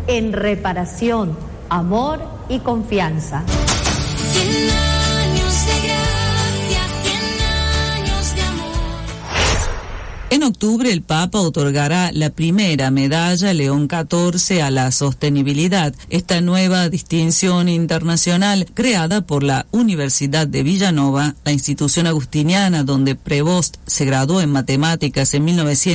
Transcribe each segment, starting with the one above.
en reparación, amor y confianza. 100 años de gracia, 100 años de amor. En octubre, el Papa otorgará la primera medalla León XIV a la sostenibilidad. Esta nueva distinción internacional, creada por la Universidad de Villanova, la institución agustiniana donde Prevost se graduó en matemáticas en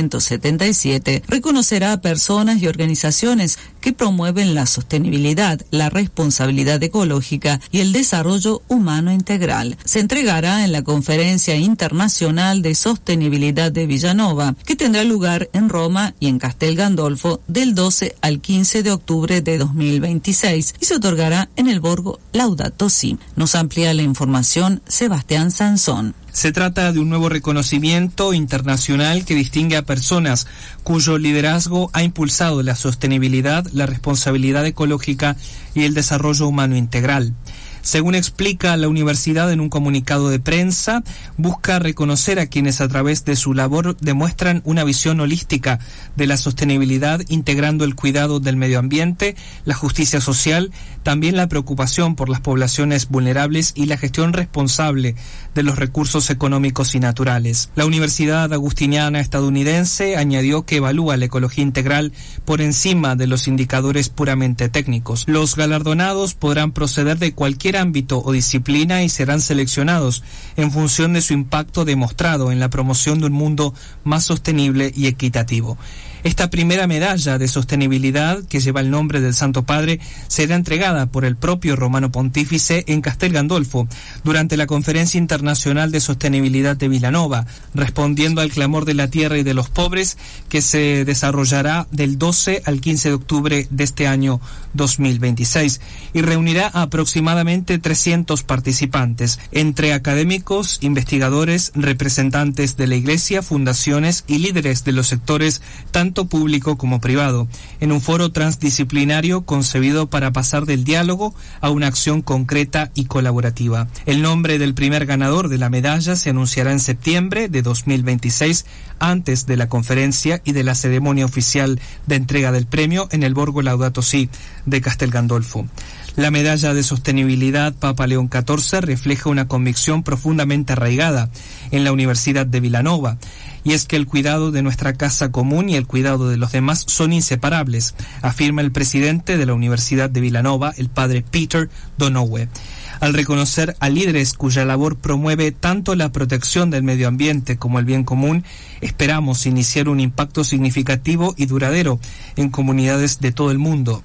1977, reconocerá a personas y organizaciones que promueven la sostenibilidad, la responsabilidad ecológica y el desarrollo humano integral. Se entregará en la Conferencia Internacional de Sostenibilidad de Villanova, que tendrá lugar en Roma y en Castel Gandolfo del 12 al 15 de octubre de 2026 y se otorgará en el Borgo Laudato Si. Nos amplía la información Sebastián Sansón. Se trata de un nuevo reconocimiento internacional que distingue a personas cuyo liderazgo ha impulsado la sostenibilidad, la responsabilidad ecológica y el desarrollo humano integral. Según explica la universidad en un comunicado de prensa, busca reconocer a quienes a través de su labor demuestran una visión holística de la sostenibilidad, integrando el cuidado del medio ambiente, la justicia social, también la preocupación por las poblaciones vulnerables y la gestión responsable de los recursos económicos y naturales. La Universidad Agustiniana estadounidense añadió que evalúa la ecología integral por encima de los indicadores puramente técnicos. Los galardonados podrán proceder de cualquier ámbito o disciplina y serán seleccionados en función de su impacto demostrado en la promoción de un mundo más sostenible y equitativo. Esta primera medalla de sostenibilidad, que lleva el nombre del Santo Padre, será entregada por el propio Romano Pontífice en Castel Gandolfo durante la Conferencia Internacional de Sostenibilidad de Villanova, respondiendo al clamor de la tierra y de los pobres, que se desarrollará del 12 al 15 de octubre de este año 2026 y reunirá a aproximadamente 300 participantes, entre académicos, investigadores, representantes de la Iglesia, fundaciones y líderes de los sectores tanto público como privado, en un foro transdisciplinario concebido para pasar del diálogo a una acción concreta y colaborativa. El nombre del primer ganador de la medalla se anunciará en septiembre de 2026, antes de la conferencia y de la ceremonia oficial de entrega del premio en el Borgo Laudato Si de Castel Gandolfo. La medalla de sostenibilidad Papa León XIV refleja una convicción profundamente arraigada en la Universidad de Villanova, y es que el cuidado de nuestra casa común y el cuidado de los demás son inseparables, afirma el presidente de la Universidad de Villanova, el padre Peter Donoghue. Al reconocer a líderes cuya labor promueve tanto la protección del medio ambiente como el bien común, esperamos iniciar un impacto significativo y duradero en comunidades de todo el mundo.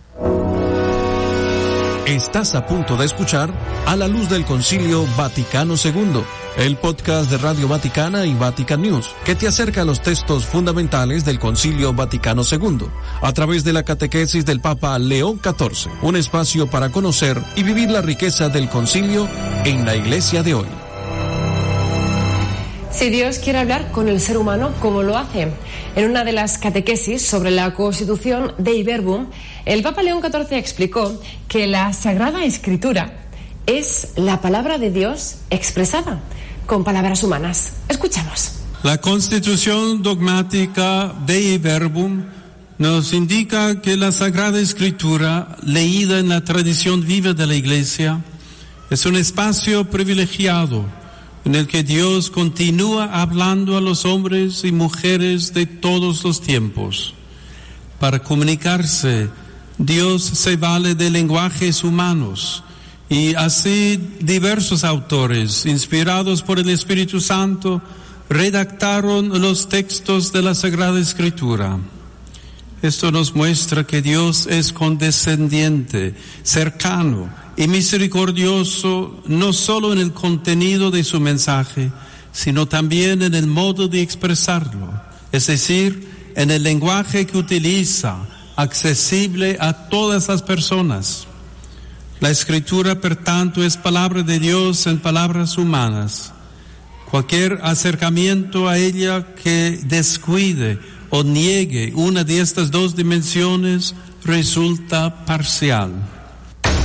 Estás a punto de escuchar A la Luz del Concilio Vaticano II, el podcast de Radio Vaticana y Vatican News, que te acerca a los textos fundamentales del Concilio Vaticano II, a través de la catequesis del Papa León XIV, un espacio para conocer y vivir la riqueza del concilio en la Iglesia de hoy. Si Dios quiere hablar con el ser humano, ¿cómo lo hace? En una de las catequesis sobre la Constitución Dei Verbum, el Papa León XIV explicó que la Sagrada Escritura es la palabra de Dios expresada con palabras humanas. Escuchamos. La Constitución dogmática Dei Verbum nos indica que la Sagrada Escritura, leída en la tradición viva de la Iglesia, es un espacio privilegiado en el que Dios continúa hablando a los hombres y mujeres de todos los tiempos. Para comunicarse, Dios se vale de lenguajes humanos, y así diversos autores, inspirados por el Espíritu Santo, redactaron los textos de la Sagrada Escritura. Esto nos muestra que Dios es condescendiente, cercano y misericordioso, no solo en el contenido de su mensaje, sino también en el modo de expresarlo, es decir, en el lenguaje que utiliza, accesible a todas las personas. La Escritura, por tanto, es palabra de Dios en palabras humanas. Cualquier acercamiento a ella que descuide o niegue una de estas dos dimensiones resulta parcial.